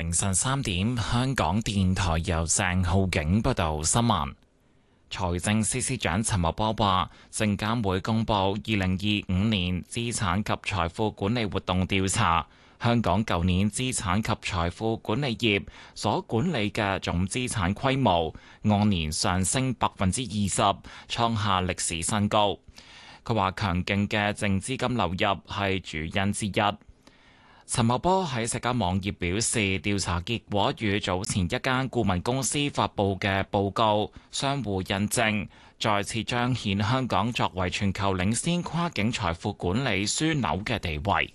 凌晨3點，香港電台由鄭浩景報道新聞。財政司司長陳茂波話，證監會公布2025年資產及財富管理活動調查，香港舊年資產及財富管理業所管理嘅總資產規模按年上升20%，創下歷史新高。佢話強勁嘅淨資金流入係主因之一。陳茂波喺社交網頁表示，調查結果與早前一間顧問公司發布嘅報告相互印證，再次彰顯香港作為全球領先跨境財富管理樞紐嘅地位。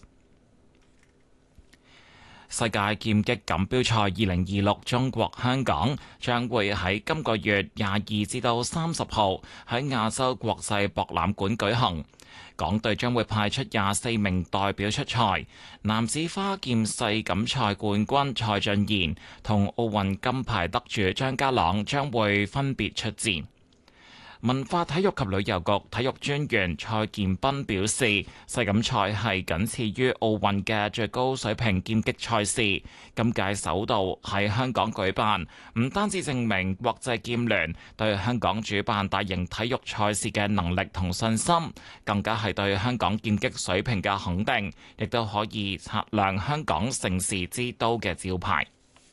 世界劍擊錦標賽2026中國香港將會喺今個月22至到30號喺亞洲國際博覽館舉行。港隊將會派出24名代表出賽，男子花劍世錦賽冠軍蔡俊賢同奧運金牌得主張家朗將會分別出戰。文化體育及旅遊局體育專員蔡建斌表示，世錦賽係僅次於奧運嘅最高水平劍擊賽事，今屆首度喺香港舉辦，唔單止證明國際劍聯對香港主辦大型體育賽事嘅能力同信心，更加係對香港劍擊水平嘅肯定，亦都可以擦亮香港盛事之都嘅招牌。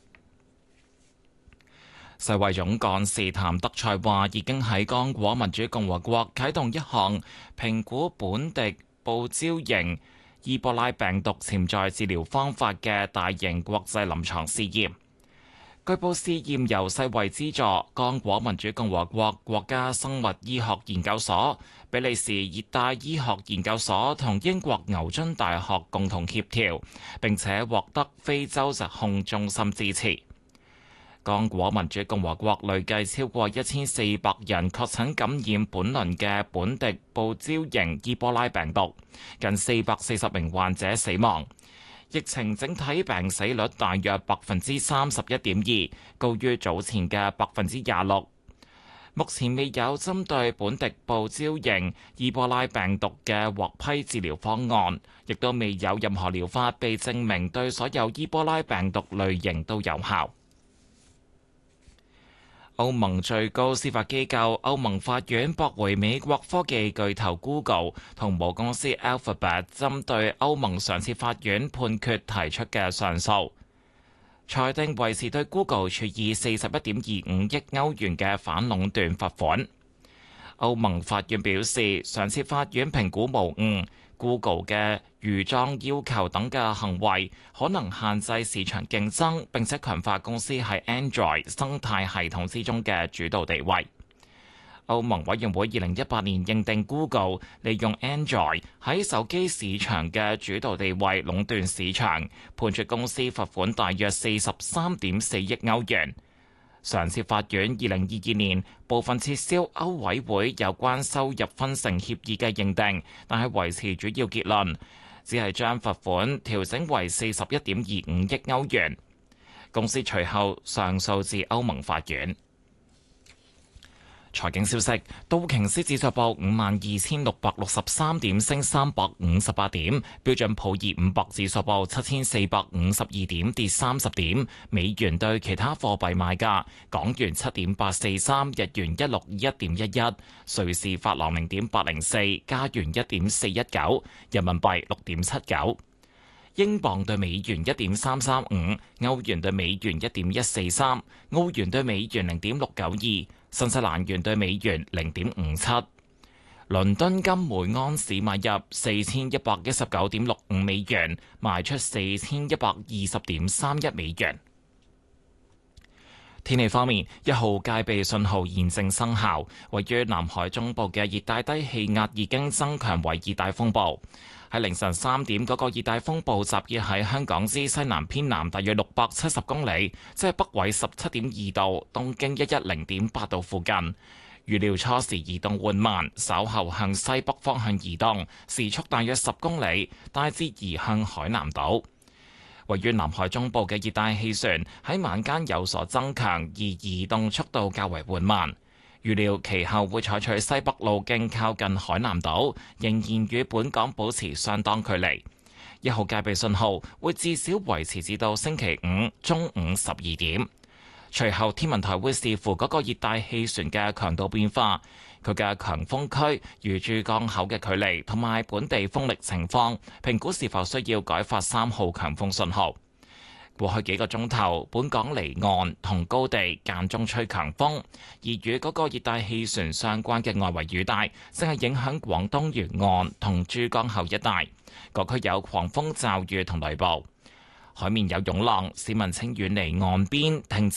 世衛總幹事譚德塞話，已經喺剛果民主共和國啟動一項評估本地報招型伊波拉病毒潛在治療方法嘅大型國際臨床試驗。據報試驗由世衛資助，剛果民主共和國國家生物醫學研究所、比利時熱帶醫學研究所同英國牛津大學共同協調，並且獲得非洲疾控中心支持。剛果民主共和國累計超過1400人確診感染本輪嘅本地報招型伊波拉病毒，近440名患者死亡。疫情整體病死率大約31.2%，高於早前嘅26%。目前未有針對本地報招型伊波拉病毒嘅獲批治療方案，亦都未有任何療法被證明對所有伊波拉病毒類型都有效。歐盟最高司法機構歐盟法院駁回美國科技巨頭 Google 同母公司 Alphabet 針對歐盟常設法院判決提出嘅上訴，裁定維持對 Google 處以41.25億歐元嘅反壟斷罰款。歐盟法院表示，常設法院評估無誤，Google 嘅愚裝要求等嘅行為可能限制市場競爭，並且強化公司喺 Android 生態系統之中嘅主導地位。歐盟委員會2018年認定 Google 利用 Android 喺手機市場嘅主導地位壟斷市場，判處公司罰款大約43.4億歐元。常設法院2022年部分撤銷歐委會有關收入分成協議嘅認定，但係維持主要結論，只係將罰款調整為41.25億歐元。公司隨後上訴至歐盟法院。財經消息，道瓊斯指數報52,663點，升358點；標準普爾500指數報7,452點，跌30點。美元對其他貨幣賣價：港元7.843，日元161.11，瑞士法郎0.804，加元1.419，人民幣6.79。英鎊對美元1.335，歐元對美元1.143，澳元對美元0.692，新西蘭元對美元0.57。倫敦金每盎司買入4119.65美元，賣出4120.31美元。天氣方面，一號戒備信號現正生效，位於南海中部嘅熱帶低氣壓已經增強為熱帶風暴。喺凌晨3點，嗰個熱帶風暴集結喺香港之西南偏南大約670公里，即係北緯17.2度、東經110.8度附近。預料初時移動緩慢，稍後向西北方向移動，時速大約10公里，大致移向海南島。位於南海中部嘅熱帶氣旋喺晚間有所增強，而移動速度較為緩慢。預料其後會採取西北路徑靠近海南島，仍然與本港保持相當距離。 1號戒備信號會至少維持至到星期五中午12點。隨後天文台會視乎嗰個熱帶氣旋嘅強度變化，佢嘅強風區與珠江口嘅距離同埋本地風力情況，評估是否需要改發3號強風信號。過去幾個鐘頭，本港離岸同高地間中吹強風，而與嗰個熱帶氣旋相關嘅外圍雨帶正係影響廣東沿岸同珠江口一帶，各區有狂風驟雨同雷暴，海面有湧浪，市民請遠離岸邊停止